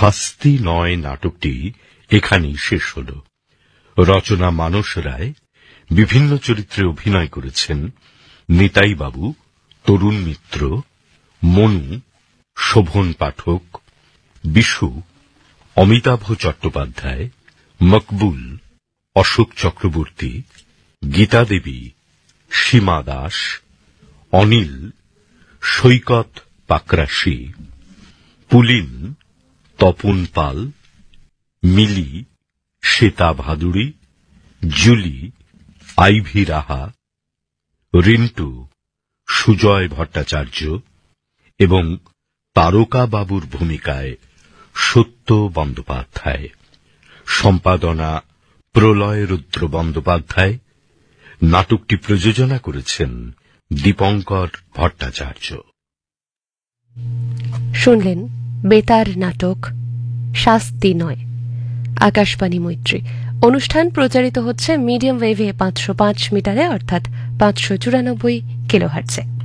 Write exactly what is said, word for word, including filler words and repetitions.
শাস্তি নয় নাটকটি এখানেই শেষ হল। রচনা মানস রায়, বিভিন্ন চরিত্রে অভিনয় করেছেন নিতাই বাবু, তরুণ মিত্র, মনু, শোভন পাঠক, বিশু, অমিতাভ চট্টোপাধ্যায়, মকবুল, অশোক চক্রবর্তী, গীতা দেবী, সীমা দাস, অনিল, সৈকত পাকরাশি, পুলিন, তপন পাল, মিলি, শ্বেতা ভাদুড়ী, জুলি, আইভি রাহা, রিন্টু, সুজয় ভট্টাচার্য এবং তারকা বাবুর ভূমিকায় সত্য বন্দ্যোপাধ্যায়। সম্পাদনা প্রলয় রুদ্র বন্দ্যোপাধ্যায়। নাটকটি প্রযোজনা করেছেন দীপঙ্কর ভট্টাচার্য। শুনলেন বেতার নাটক শাস্তি নয়, আকাশবাণী মৈত্রী। অনুষ্ঠান প্রচারিত হচ্ছে মিডিয়াম ওয়েভে পাঁচশো পাঁচ মিটারে, অর্থাৎ পাঁচশো চুরানব্বই কিলোহার্টজে।